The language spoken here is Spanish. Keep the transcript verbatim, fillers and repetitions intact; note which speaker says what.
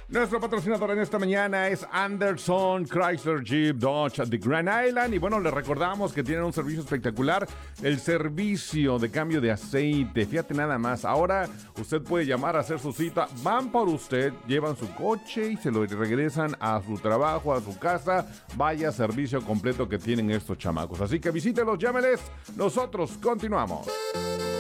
Speaker 1: Nuestro patrocinador en esta mañana es Anderson Chrysler Jeep Dodge de Grand Island. Y bueno, les recordamos que tienen un servicio espectacular, el servicio de cambio de aceite. Fíjate nada más, ahora usted puede llamar a hacer su cita, van por usted, llevan su coche y se lo regresan a su trabajo, a su casa. Vaya servicio completo que tienen estos chamacos. Así que visítelos, llámeles. Nosotros continuamos.